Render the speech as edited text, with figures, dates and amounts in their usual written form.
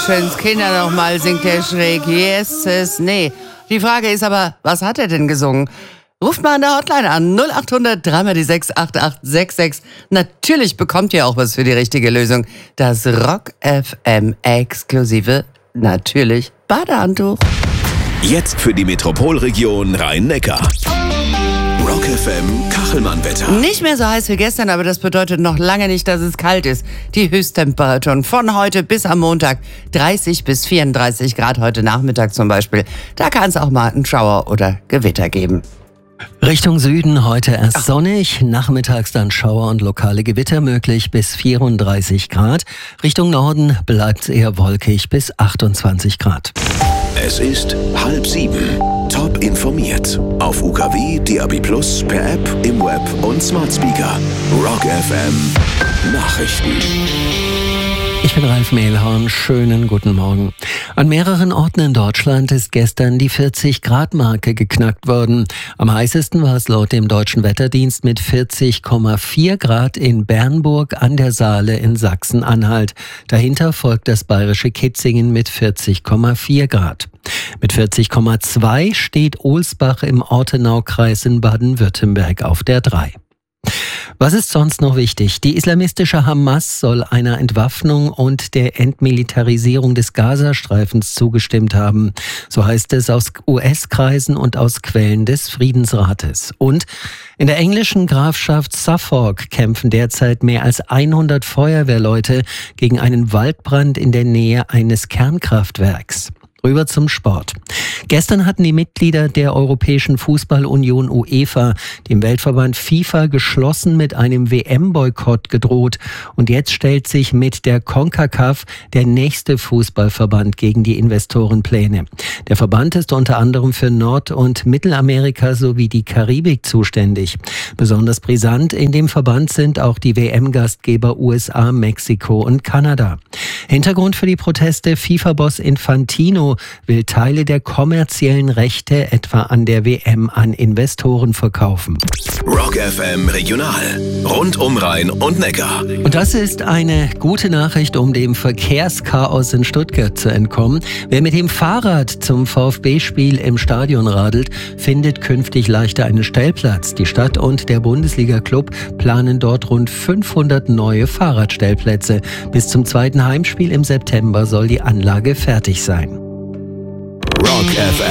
schöns Kinder nochmal, singt der schräg. Yes, nee. Die Frage ist aber, was hat er denn gesungen? Ruft mal an der Hotline an, 0800 3x6 8866. Natürlich bekommt ihr auch was für die richtige Lösung. Das Rock FM exklusive, natürlich, Badehandtuch. Jetzt für die Metropolregion Rhein-Neckar. Rock FM Kachelmann-Wetter. Nicht mehr so heiß wie gestern, aber das bedeutet noch lange nicht, dass es kalt ist. Die Höchsttemperaturen von heute bis am Montag 30 bis 34 Grad, heute Nachmittag zum Beispiel. Da kann es auch mal einen Schauer oder Gewitter geben. Richtung Süden heute erst sonnig, nachmittags dann Schauer und lokale Gewitter möglich bis 34 Grad. Richtung Norden bleibt es eher wolkig bis 28 Grad. Es ist 6:30. Top informiert. Auf UKW, DAB+, per App, im Web und Smart Speaker. Rock FM Nachrichten. Ich bin Ralf Mehlhorn, schönen guten Morgen. An mehreren Orten in Deutschland ist gestern die 40-Grad-Marke geknackt worden. Am heißesten war es laut dem Deutschen Wetterdienst mit 40,4 Grad in Bernburg an der Saale in Sachsen-Anhalt. Dahinter folgt das bayerische Kitzingen mit 40,4 Grad. Mit 40,2 steht Ohlsbach im Ortenaukreis in Baden-Württemberg auf der 3. Was ist sonst noch wichtig? Die islamistische Hamas soll einer Entwaffnung und der Entmilitarisierung des Gazastreifens zugestimmt haben. So heißt es aus US-Kreisen und aus Quellen des Friedensrates. Und in der englischen Grafschaft Suffolk kämpfen derzeit mehr als 100 Feuerwehrleute gegen einen Waldbrand in der Nähe eines Kernkraftwerks. Rüber zum Sport. Gestern hatten die Mitglieder der Europäischen Fußballunion UEFA dem Weltverband FIFA geschlossen mit einem WM-Boykott gedroht. Und jetzt stellt sich mit der CONCACAF der nächste Fußballverband gegen die Investorenpläne. Der Verband ist unter anderem für Nord- und Mittelamerika sowie die Karibik zuständig. Besonders brisant in dem Verband sind auch die WM-Gastgeber USA, Mexiko und Kanada. Hintergrund für die Proteste: FIFA-Boss Infantino will Teile der kommerziellen Rechte etwa an der WM an Investoren verkaufen. Rock FM Regional. Rund um Rhein und Neckar. Und das ist eine gute Nachricht, um dem Verkehrschaos in Stuttgart zu entkommen. Wer mit dem Fahrrad zum VfB-Spiel im Stadion radelt, findet künftig leichter einen Stellplatz. Die Stadt und der Bundesliga-Club planen dort rund 500 neue Fahrradstellplätze. Bis zum zweiten Heimspiel im September soll die Anlage fertig sein. Rock FM.